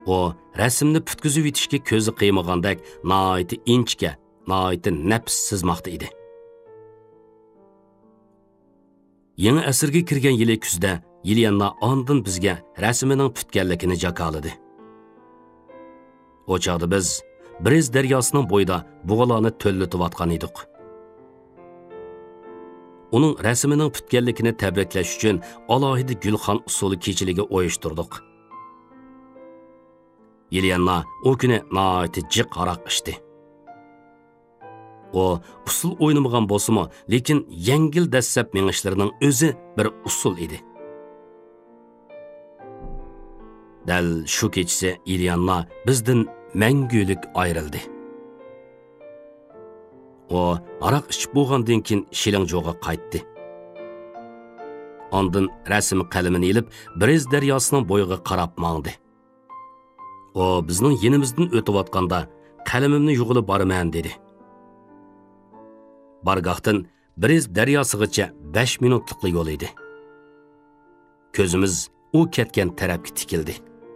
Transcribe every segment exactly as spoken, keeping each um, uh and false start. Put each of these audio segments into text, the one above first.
O, rasmni putkizib yetishga ko'zi qiymagandek nihoyat inchga, nihoyat nafs sızmoqda edi. Yangi asrga kirgan yili kuzda Yelena ondan bizga rasmining putganligini jakoladi. O chaqda biz Brez daryosining bo'yida bug'alarni to'llatib edik. Uning rasmining putganligini tabriklash uchun alohida gulxon usuli kechiliga o'yishtirdik. Yelena o kuni nihoyat jiq aroq ichdi. O usul o'ynamagan bo'lsa-mu, lekin yengil dassab mengishlarining o'zi bir usul edi. Dal shu kechasi Yelena bizdan mangulik ayrildi. O aroq ichib bo'lgandan keyin Shilingjo'ga qaytdi. Ondan rasm qalamini ilib Brez daryosining bo'yiga qarab mangdi. O bizning yenimizdan o'tib-atganda qalamimni yug'ilib boraman dedi. Bargohdan Brez daryosigacha besh minutlik yo'l edi. Ko'zimiz u ketgan tarafga tikildi.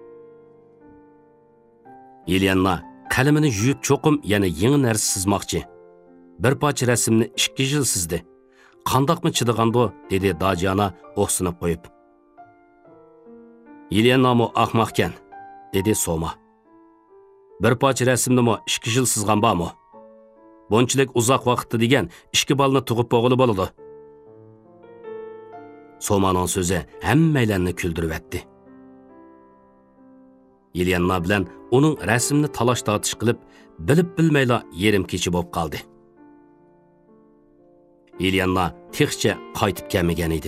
Yelena qalamini yuyib cho'qim yana yangi narsa sızmoqchi. Bir parcha rasmni ikki yil sizdi. Qandoqmi chidagando dedi Dajana o'xsinib qo'yib. Yelena mo ahmoqkan dedi Soma. Bir parcha rasmni mo ikki yil sizgan bormi? Bunchalik uzoq vaqtda degan ikki balni tug'ib bo'g'ili bo'ladi. Somaning so'zi hammalarni kuldirib etdi. Yelena bilan uning rasmni talash tortish qilib, bilib bilmayla yerim kechi bo'lib qoldi. Yelena texcha qaytib kelmagan edi.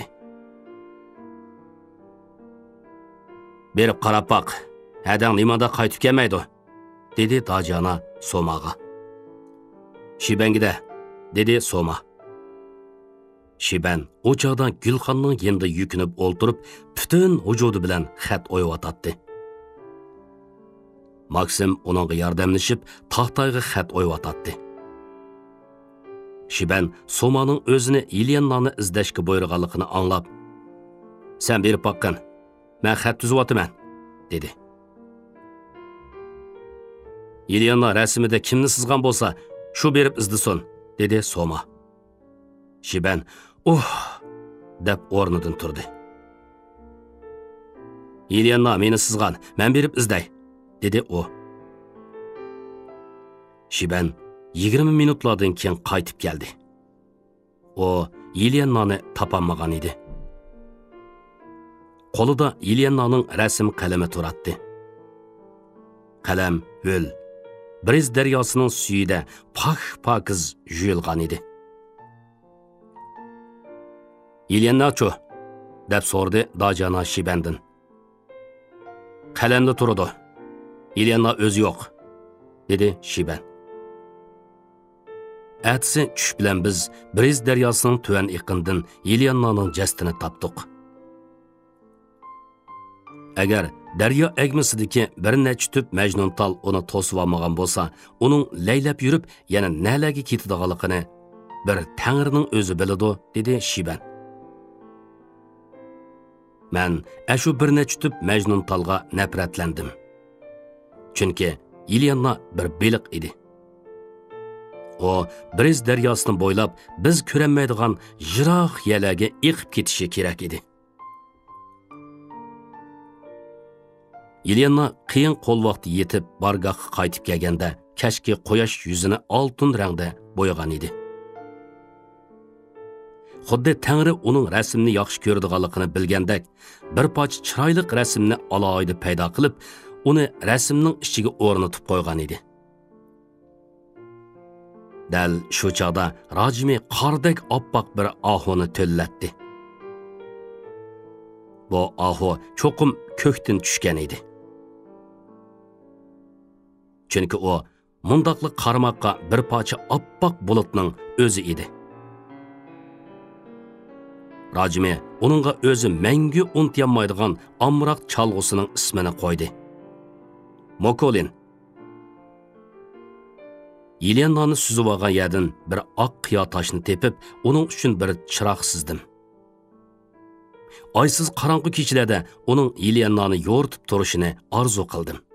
Berib qarab baq, hadang nimada qaytib kelmaydi, dedi Dajana Somaga. Shibangida, dedi Soma. Shiban o'choqdan Gulxonning yanida yukinib o'ltirib, butun vujudi bilan xat o'yvatdi. Maksim uningga yordamlashib, taxtayga xat o'yvatdi. Shiban Somaning o'zini Yelenani izlashga buyurganligini anglab, "Sen berib baqqan, men xat tuzyapman", dedi. Yelena rasmida kimni sizgan bo'lsa, shu berib izdisin, dedi Soma. Shiban, "Oh!" deb o'rnidan turdi. "Yelena meni sizgan, men berib izday", dedi u. Shiban yigirma minutlardan keyin qaytib keldi. O Yelenani topolmagan edi. Qo'lida Yelenaning rasm qalami turardi. Qalam ho'l, Brez daryosining suyida pak-pakiz yuyilgan edi. "Yelena-chu?" deb so'rdi Dajana Shibandan. "Qalamda turadi. Yelena o'zi yo'q", dedi Shiban. Atsi tush bilan biz Brez daryosining tuvan iqindan Yelenaning jasadini topdik. Agar daryo agmisidagi bir necha tüp majnuntal uni to'sib olmagan bo'lsa, uning laylab yurib yana nalarga ketadiganligini bir Tangrining o'zi biladi, dedi Shiban. Men ashu bir necha tüp majnuntalga nafratlandim. Chunki Yelena bir beliq edi. O Brez daryosini bo'ylab biz ko'rolmaydigan yiroq yerlarga iqib ketishi kerak edi. Yelena qiyin qo'l vaqti yetib bargohga qaytib kelganda kashki quyosh yuzini oltin rangda bo'yagan edi. Xuddi Tangri uning rasmni yaxshi ko'radiganligini bilgandek, bir parcha chiroyli rasmni alohida paydo qilib, uni rasmning ichiga o'rnatib qo'ygan edi. Dal shu chaqda Rajmi qordek oppoq bir ohuni to'llatdi. Bu ohu cho'qim ko'kdan tushgan edi. Chunki u mundaqli qarmoqqa bir parcha oppoq bulutning o'zi edi. Rajmi uningga o'zi mangu unutolmaydigan amroq chalg'usining ismini qo'ydi. Mokolin. Yelenani suzib olgan yerdan bir oq qiyo toshni tepib, uning uchun bir chiroq sizdim. Oysiz qorong'u kechalarda uning Yelenani yo'rtib turishini orzu qildim.